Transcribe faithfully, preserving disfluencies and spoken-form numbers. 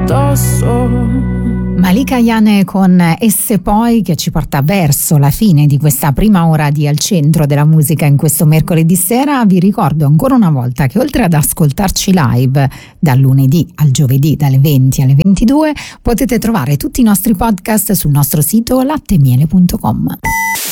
addosso. Malika Ayane con Esse Poi, che ci porta verso la fine di questa prima ora di Al Centro della Musica in questo mercoledì sera. Vi ricordo ancora una volta che oltre ad ascoltarci live dal lunedì al giovedì dalle venti alle ventidue, potete trovare tutti i nostri podcast sul nostro sito lattemiele punto com.